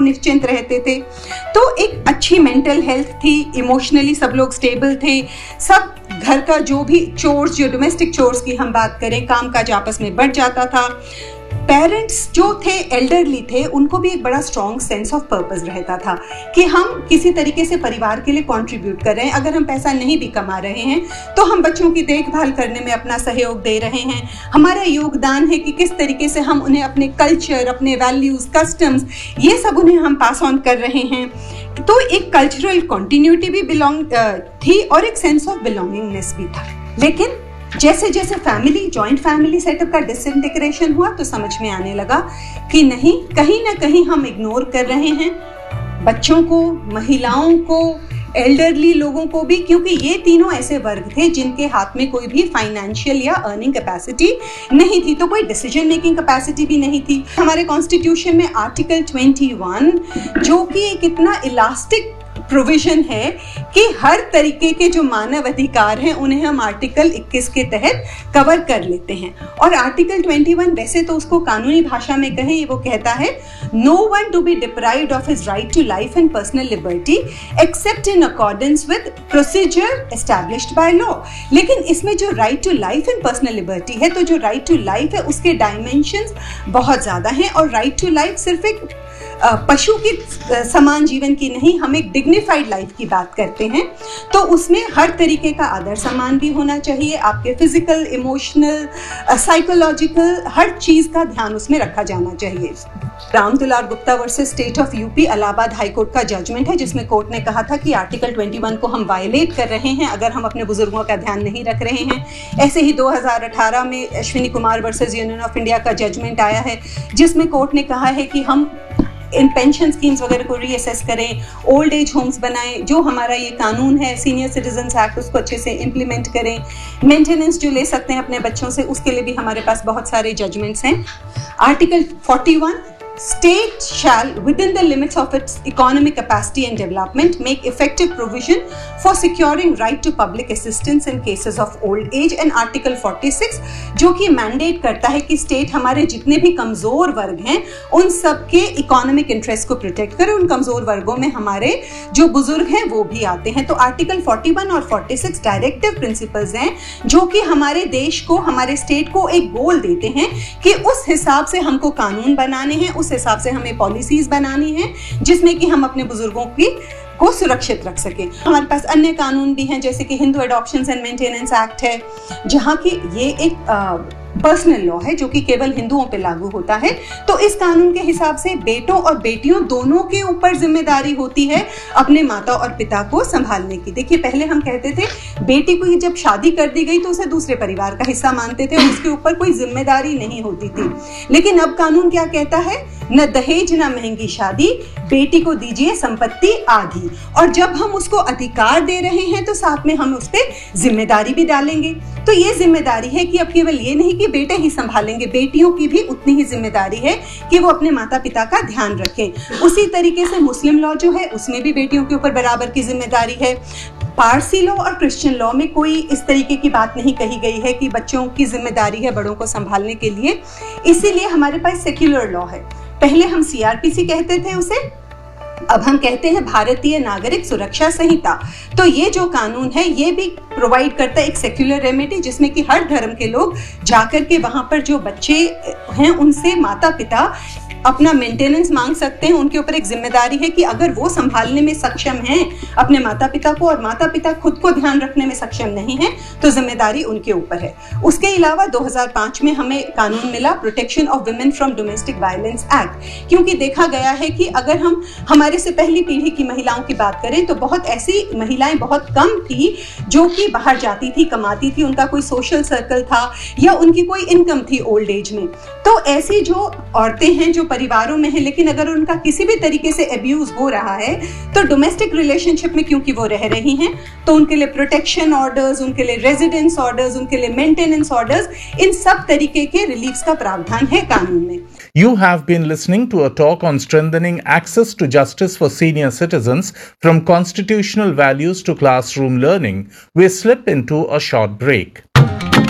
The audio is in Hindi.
निश्चिंत रहते थे। तो एक अच्छी मेंटल हेल्थ थी, इमोशनली सब लोग स्टेबल थे, सब घर का जो भी चोर्स, जो डोमेस्टिक चोर्स की हम बात करें, काम काज आपस में बढ़ जाता था। पेरेंट्स जो थे, एल्डरली थे, उनको भी एक बड़ा स्ट्रॉन्ग सेंस ऑफ पर्पस रहता था कि हम किसी तरीके से परिवार के लिए कंट्रीब्यूट कर रहे हैं। अगर हम पैसा नहीं भी कमा रहे हैं तो हम बच्चों की देखभाल करने में अपना सहयोग दे रहे हैं। हमारा योगदान है कि किस तरीके से हम उन्हें अपने कल्चर, अपने वैल्यूज, कस्टम्स, ये सब उन्हें हम पास ऑन कर रहे हैं। तो एक कल्चरल कंटिन्यूटी भी थी और एक सेंस ऑफ बिलोंगिंगनेस भी था। लेकिन जैसे जैसे जॉइंट फैमिली सेटअप का डिसइंटीग्रेशन हुआ तो समझ में आने लगा कि नहीं, कहीं ना कहीं हम इग्नोर कर रहे हैं बच्चों को, महिलाओं को, एल्डरली लोगों को भी, क्योंकि ये तीनों ऐसे वर्ग थे जिनके हाथ में कोई भी फाइनेंशियल या अर्निंग कैपेसिटी नहीं थी, तो कोई डिसीजन मेकिंग कैपेसिटी भी नहीं थी। हमारे कॉन्स्टिट्यूशन में आर्टिकल 21 जो कि एक इतना इलास्टिक प्रोविजन है कि हर तरीके के जो मानव अधिकार हैं उन्हें हम आर्टिकल 21 के तहत कवर कर लेते हैं। और आर्टिकल 21 वैसे तो उसको कानूनी भाषा में कहें, वो कहता है no one to be deprived of his right to life and personal liberty accept in accordance with procedure established by law. लेकिन इसमें जो right to life and personal liberty है, तो जो राइट टू लाइफ है उसके डायमेंशंस बहुत ज्यादा हैं। और राइट टू लाइफ सिर्फ एक पशु की समान जीवन की नहीं, हम एक डिग्निफाइड लाइफ की बात करते हैं। तो उसमें हर तरीके का आदर सम्मान भी होना चाहिए, आपके फिजिकल, इमोशनल, साइकोलॉजिकल, हर चीज का ध्यान उसमें रखा जाना चाहिए। राम दुलार Gupta versus state of UP Allahabad high court का जजमेंट है, जिसमें कोर्ट ने कहा था कि आर्टिकल 21 को हम वायलेट कर रहे हैं अगर हम अपने बुजुर्गों का ध्यान नहीं रख रहे हैं। ऐसे ही 2018 में Ashwini Kumar versus union of India का जजमेंट आया है, जिसमें कोर्ट ने कहा है कि हम इन पेंशन स्कीम्स वगैरह को रीअसेस करें, ओल्ड एज होम्स बनाएं, जो हमारा ये कानून है सीनियर सिटीजन्स एक्ट उसको अच्छे से इम्प्लीमेंट करें, मेंटेनेंस जो ले सकते हैं अपने बच्चों से उसके लिए भी हमारे पास बहुत सारे जजमेंट्स हैं। Article 41, State shall, within the limits of its economic capacity and development, make effective provision for securing right to public assistance in cases of old age। and Article 46 जो कि मैंडेट करता है कि स्टेट हमारे जितने भी कमजोर वर्ग हैं उन सबके इकोनॉमिक इंटरेस्ट को प्रोटेक्ट करे। उन कमजोर वर्गों में हमारे जो बुजुर्ग हैं वो भी आते हैं। तो आर्टिकल 41 और 46 डायरेक्टिव प्रिंसिपल्स हैं जो कि हमारे देश को, हमारे स्टेट को एक गोल देते हैं कि उस हिसाब से हमको कानून बनाने हैं, उस हिसाब से हमें पॉलिसीज बनानी है जिसमें कि हम अपने बुजुर्गों को सुरक्षित रख सके। हमारे पास अन्य कानून भी हैं, जैसे कि हिंदू एडॉप्शंस एंड मेंटेनेंस एक्ट है, जहां की ये एक पर्सनल लॉ है जो कि केवल हिंदुओं पे लागू होता है। तो इस कानून के हिसाब से बेटों और बेटियों दोनों के ऊपर जिम्मेदारी होती है अपने माता और पिता को संभालने की। देखिए, पहले हम कहते थे बेटी को जब शादी कर दी गई तो उसे दूसरे परिवार का हिस्सा मानते थे और उसके ऊपर कोई जिम्मेदारी नहीं होती थी। लेकिन अब कानून क्या कहता है, न दहेज न महंगी शादी, बेटी को दीजिए संपत्ति आधी। और जब हम उसको अधिकार दे रहे हैं तो साथ में हम उस पर जिम्मेदारी भी डालेंगे। तो ये जिम्मेदारी है कि अब केवल ये नहीं कि बेटे ही संभालेंगे, बेटियों की भी उतनी ही जिम्मेदारी है कि वो अपने माता पिता का ध्यान रखें। उसी तरीके से मुस्लिम लॉ जो है उसमें भी बेटियों के ऊपर बराबर की जिम्मेदारी है। पारसी लॉ और क्रिश्चियन लॉ में कोई इस तरीके की बात नहीं कही गई है कि बच्चों की जिम्मेदारी है बड़ों को संभालने के लिए। इसीलिए हमारे पास सेक्युलर लॉ है। पहले हम सीआरपीसी कहते थे उसे, अब हम कहते हैं भारतीय नागरिक सुरक्षा संहिता। तो ये जो कानून है ये भी प्रोवाइड करता है एक सेक्युलर रेमेडी, जिसमें कि हर धर्म के लोग जाकर के वहां पर जो बच्चे हैं उनसे माता पिता अपना मेंटेनेंस मांग सकते हैं। उनके ऊपर एक जिम्मेदारी है कि अगर वो संभालने में सक्षम हैं अपने माता पिता को और माता पिता खुद को ध्यान रखने में सक्षम नहीं है तो जिम्मेदारी उनके ऊपर है। उसके अलावा 2005 में हमें कानून मिला protection of women from domestic violence act, क्योंकि देखा गया है कि अगर हम हमारे से पहली पीढ़ी की महिलाओं की बात करें तो बहुत ऐसी महिलाएं बहुत कम थी जो कि बाहर जाती थी, कमाती थी, उनका कोई सोशल सर्कल था या उनकी कोई इनकम थी ओल्ड एज में। तो ऐसी जो औरतें हैं जो परिवारों में है लेकिन अगर उनका किसी भी तरीके से अब्यूज हो रहा है तो डोमेस्टिक रिलेशनशिप में क्योंकि वो रह रही हैं तो उनके लिए प्रोटेक्शन ऑर्डर्स, उनके लिए रेजिडेंस ऑर्डर्स, उनके लिए मेंटेनेंस ऑर्डर्स, इन सब तरीके के रिलीफ्स का प्रावधान है कानून में। You have been listening to a talk on strengthening access to justice for senior citizens from constitutional values to classroom learning. We slip into a short break.